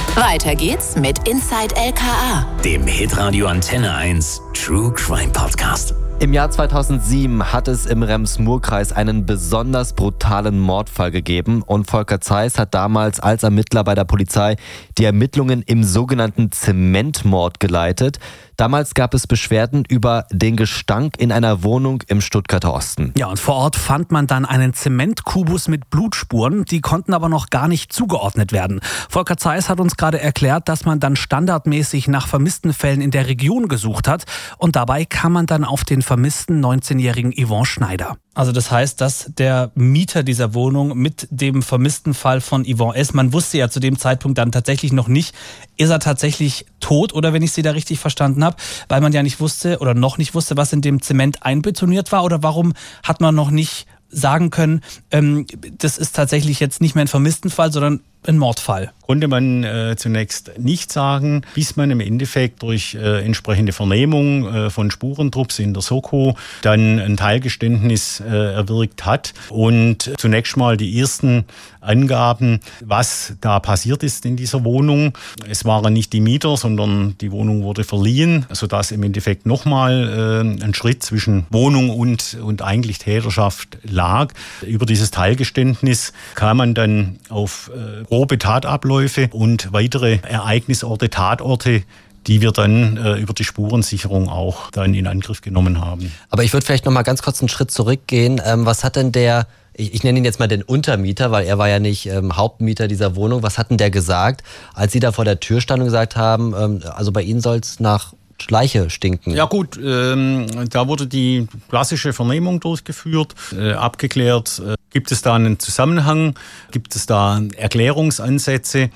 Weiter geht's mit Inside LKA, dem Hitradio Antenne 1 True Crime Podcast. Im Jahr 2007 hat es im Rems-Murr-Kreis einen besonders brutalen Mordfall gegeben und Volker Zeiss hat damals als Ermittler bei der Polizei die Ermittlungen im sogenannten Zementmord geleitet. Damals gab es Beschwerden über den Gestank in einer Wohnung im Stuttgarter Osten. Ja, und vor Ort fand man dann einen Zementkubus mit Blutspuren, die konnten aber noch gar nicht zugeordnet werden. Volker Zeiss hat uns gerade erklärt, dass man dann standardmäßig nach vermissten Fällen in der Region gesucht hat und dabei kam man dann auf den vermissten 19-jährigen Yvonne Schneider. Also das heißt, dass der Mieter dieser Wohnung mit dem vermissten Fall von Yvonne S., man wusste ja zu dem Zeitpunkt dann tatsächlich noch nicht, ist er tatsächlich tot oder wenn ich Sie da richtig verstanden habe, weil man ja nicht wusste oder noch nicht wusste, was in dem Zement einbetoniert war oder warum hat man noch nicht sagen können, das ist tatsächlich jetzt nicht mehr ein Vermisstenfall, sondern ein Mordfall? Konnte man zunächst nicht sagen, bis man im Endeffekt durch entsprechende Vernehmung von Spurentrupps in der Soko dann ein Teilgeständnis erwirkt hat und zunächst mal die ersten Angaben, was da passiert ist in dieser Wohnung. Es waren nicht die Mieter, sondern die Wohnung wurde verliehen, sodass im Endeffekt nochmal ein Schritt zwischen Wohnung und eigentlich Täterschaft lag. Über dieses Teilgeständnis kam man dann auf grobe Tatabläufe und weitere Ereignisorte, Tatorte, die wir dann über die Spurensicherung auch dann in Angriff genommen haben. Aber ich würde vielleicht noch mal ganz kurz einen Schritt zurückgehen. Was hat denn der, ich nenne ihn jetzt mal den Untermieter, weil er war ja nicht Hauptmieter dieser Wohnung, was hat denn der gesagt, als Sie da vor der Tür standen und gesagt haben, also bei Ihnen soll es nach Leiche stinken? Ja gut, da wurde die klassische Vernehmung durchgeführt, abgeklärt, gibt es da einen Zusammenhang, gibt es da Erklärungsansätze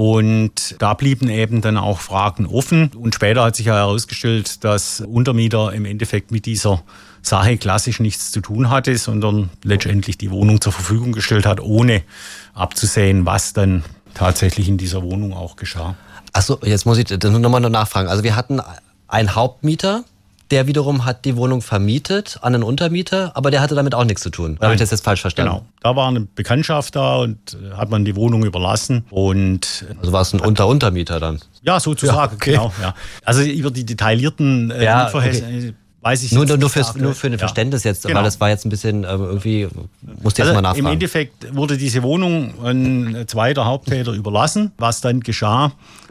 und da blieben eben dann auch Fragen offen und später hat sich ja herausgestellt, dass Untermieter im Endeffekt mit dieser Sache klassisch nichts zu tun hatte, sondern letztendlich die Wohnung zur Verfügung gestellt hat, ohne abzusehen, was dann tatsächlich in dieser Wohnung auch geschah. Achso, jetzt muss ich das nochmal nachfragen. Also wir hatten einen Hauptmieter, der wiederum hat die Wohnung vermietet an einen Untermieter, aber der hatte damit auch nichts zu tun. Oder habe ich das jetzt falsch verstanden? Genau, da war eine Bekanntschaft da und hat man die Wohnung überlassen. Und also war es ein Untermieter dann? Ja, sozusagen, ja, okay. Genau. Ja. Also über die detaillierten Lieferverhältnisse weiß ich nur für ein Verständnis jetzt, genau. Weil das war jetzt ein bisschen irgendwie, musste jetzt mal nachfragen. Im Endeffekt wurde diese Wohnung ein zweiter Haupttäter überlassen. Was dann geschah,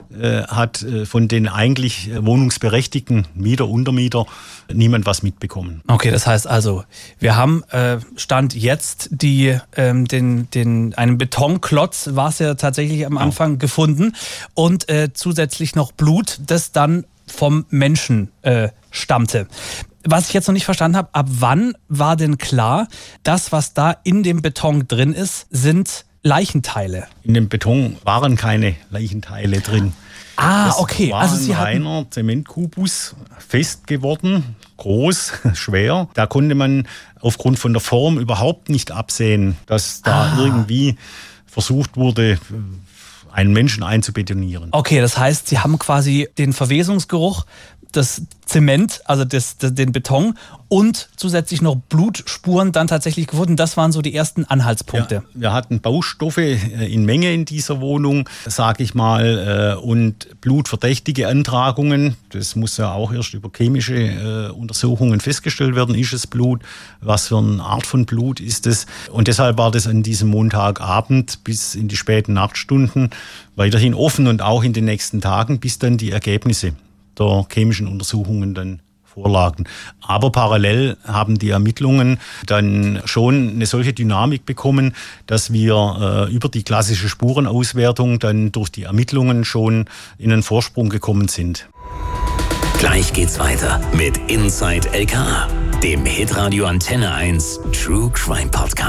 hat von den eigentlich wohnungsberechtigten Mieter, Untermieter niemand was mitbekommen. Okay, das heißt also, wir haben Stand jetzt einen Betonklotz, war es ja tatsächlich am Anfang gefunden und zusätzlich noch Blut, das dann vom Menschen stammte. Was ich jetzt noch nicht verstanden habe, ab wann war denn klar, das, was da in dem Beton drin ist, sind Leichenteile? In dem Beton waren keine Leichenteile drin. Ah, okay. Das war ein reiner Zementkubus, fest geworden, groß, schwer. Da konnte man aufgrund von der Form überhaupt nicht absehen, dass da irgendwie versucht wurde, einen Menschen einzubetonieren. Okay, das heißt, Sie haben quasi den Verwesungsgeruch, das Zement, also den Beton und zusätzlich noch Blutspuren dann tatsächlich gefunden. Das waren so die ersten Anhaltspunkte. Ja, wir hatten Baustoffe in Menge in dieser Wohnung, sage ich mal, und blutverdächtige Antragungen. Das muss ja auch erst über chemische Untersuchungen festgestellt werden. Ist es Blut? Was für eine Art von Blut ist es? Und deshalb war das an diesem Montagabend bis in die späten Nachtstunden weiterhin offen und auch in den nächsten Tagen, bis dann die Ergebnisse der chemischen Untersuchungen dann vorlagen. Aber parallel haben die Ermittlungen dann schon eine solche Dynamik bekommen, dass wir über die klassische Spurenauswertung dann durch die Ermittlungen schon in einen Vorsprung gekommen sind. Gleich geht's weiter mit Inside LKA, dem Hitradio Antenne 1 True Crime Podcast.